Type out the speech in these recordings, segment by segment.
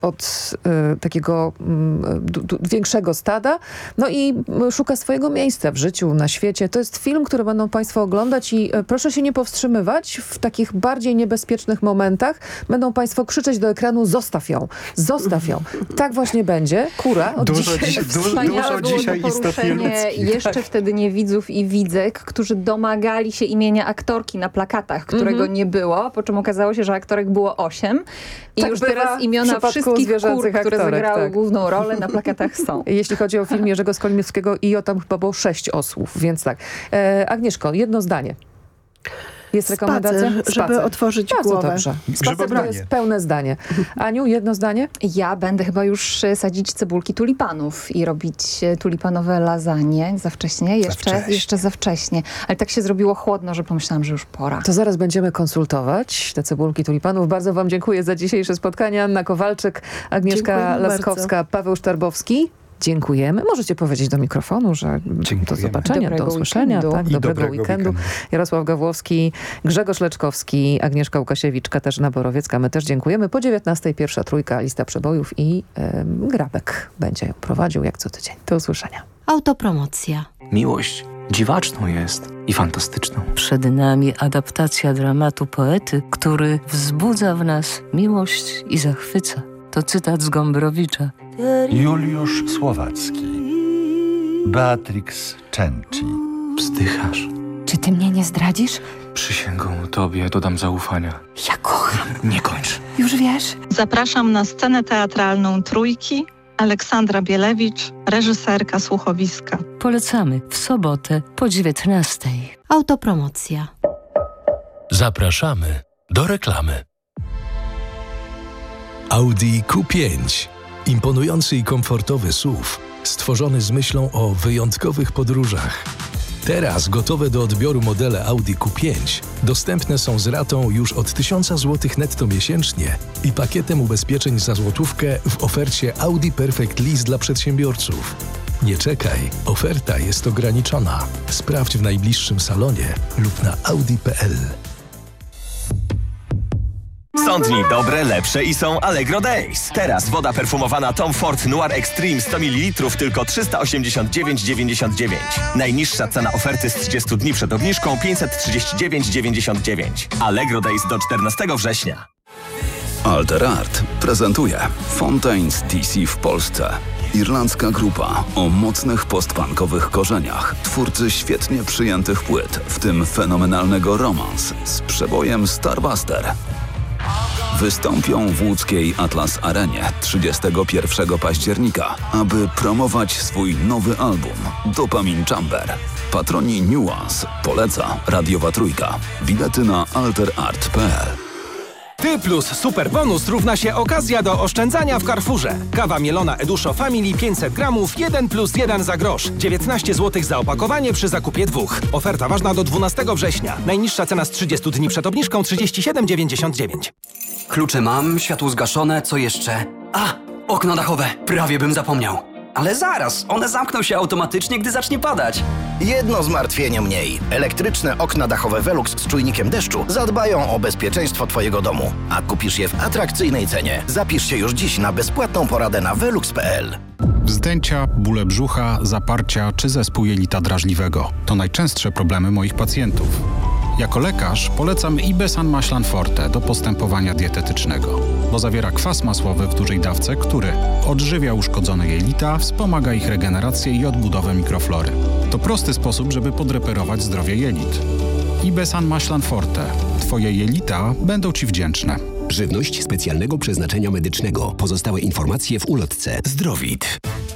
od takiego większego stada, no i szuka swojego miejsca w życiu, na świecie. To jest film, który będą Państwo oglądać i proszę się nie powstrzymywać. W takich bardziej niebezpiecznych momentach będą Państwo krzyczeć do ekranu: zostaw ją, zostaw ją. Tak właśnie będzie. Kura od Dużo dzisiaj istot nieludzkich. Jeszcze wtedy nie widzów i widzek, którzy domagali się imienia aktorki na plakatach, którego nie było, po czym okazało się, że aktorek było 8 i Tak już bywa teraz imiona w przypadku wszystkich kur, zwierzęcych które aktorek, zagrały tak. główną rolę, na plakatach są. Jeśli chodzi o film Jerzego Skolimowskiego, tam chyba było 6 osłów, więc tak. Agnieszko, jedno zdanie. Jest rekomendacja? Spacer, żeby otworzyć Bardzo głowę. dobrze. Spacer to jest pełne zdanie. Aniu, jedno zdanie? Ja będę chyba już sadzić cebulki tulipanów i robić tulipanowe lasagne za wcześnie. Jeszcze za wcześnie. Ale tak się zrobiło chłodno, że pomyślałam, że już pora. To zaraz będziemy konsultować te cebulki tulipanów. Bardzo wam dziękuję za dzisiejsze spotkanie. Anna Kowalczyk, Agnieszka Laskowska, Paweł Sztarbowski. Dziękujemy. Możecie powiedzieć do mikrofonu, że do zobaczenia, do usłyszenia. Tak, dobrego weekendu. Jarosław Gawłowski, Grzegorz Leczkowski, Agnieszka Łukasiewicz, Katarzyna Borowiecka. My też dziękujemy. Po 19:00 pierwsza trójka, lista przebojów i Grabek będzie ją prowadził jak co tydzień. Do usłyszenia. Autopromocja. Miłość dziwaczną jest i fantastyczną. Przed nami adaptacja dramatu poety, który wzbudza w nas miłość i zachwyca. To cytat z Gombrowicza. Juliusz Słowacki. Beatrix Cenci. Wzdychasz. Czy ty mnie nie zdradzisz? Przysięgą tobie dodam zaufania. Ja kocham. Nie kończ. Już wiesz? Zapraszam na scenę teatralną Trójki. Aleksandra Bielewicz, reżyserka słuchowiska. Polecamy w sobotę po 19:00. Autopromocja. Zapraszamy do reklamy. Audi Q5. Imponujący i komfortowy SUV, stworzony z myślą o wyjątkowych podróżach. Teraz gotowe do odbioru modele Audi Q5 dostępne są z ratą już od 1000 zł netto miesięcznie i pakietem ubezpieczeń za złotówkę w ofercie Audi Perfect Lease dla przedsiębiorców. Nie czekaj, oferta jest ograniczona. Sprawdź w najbliższym salonie lub na audi.pl. Są dni dobre, lepsze i są Allegro Days. Teraz woda perfumowana Tom Ford Noir Extreme 100 ml tylko 389,99. Najniższa cena oferty z 30 dni przed obniżką 539,99. Allegro Days do 14 września. Alter Art prezentuje Fontaines DC w Polsce. Irlandzka grupa o mocnych postpunkowych korzeniach. Twórcy świetnie przyjętych płyt, w tym fenomenalnego Romance z przebojem Starbuster. Wystąpią w łódzkiej Atlas Arenie 31 października, aby promować swój nowy album Dopamine Chamber. Patroni Nuance poleca Radiowa Trójka. Bilety na alterart.pl. Ty plus super bonus równa się okazja do oszczędzania w Carrefourze. Kawa mielona Eduszo Family 500 gramów 1+1 za grosz. 19 zł za opakowanie przy zakupie 2. Oferta ważna do 12 września. Najniższa cena z 30 dni przed obniżką 37,99. Klucze mam, światło zgaszone, co jeszcze? Okno dachowe, prawie bym zapomniał. Ale zaraz, one zamkną się automatycznie, gdy zacznie padać. Jedno zmartwienie mniej. Elektryczne okna dachowe Velux z czujnikiem deszczu zadbają o bezpieczeństwo Twojego domu. A kupisz je w atrakcyjnej cenie. Zapisz się już dziś na bezpłatną poradę na velux.pl. Wzdęcia, bóle brzucha, zaparcia czy zespół jelita drażliwego to najczęstsze problemy moich pacjentów. Jako lekarz polecam Ibesan Maślan Forte do postępowania dietetycznego, bo zawiera kwas masłowy w dużej dawce, który odżywia uszkodzone jelita, wspomaga ich regenerację i odbudowę mikroflory. To prosty sposób, żeby podreperować zdrowie jelit. Ibesan Maślan Forte. Twoje jelita będą Ci wdzięczne. Żywność specjalnego przeznaczenia medycznego. Pozostałe informacje w ulotce. Zdrowit.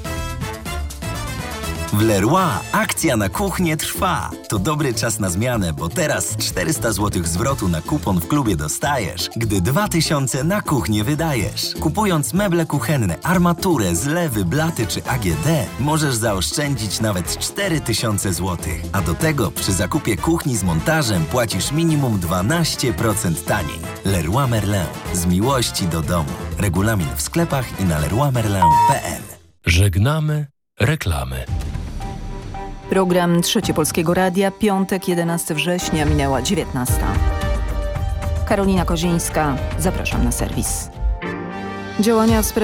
W Leroy akcja na kuchnię trwa. To dobry czas na zmianę, bo teraz 400 zł zwrotu na kupon w klubie dostajesz, gdy 2000 na kuchnię wydajesz. Kupując meble kuchenne, armaturę, zlewy, blaty czy AGD, możesz zaoszczędzić nawet 4000 zł. A do tego przy zakupie kuchni z montażem płacisz minimum 12% taniej. Leroy Merlin. Z miłości do domu. Regulamin w sklepach i na leroymerlin.pl. Żegnamy reklamy. Program Trzecie Polskiego Radia, piątek 11 września, minęła 19. Karolina Kozińska, zapraszam na serwis. Działania w sprawie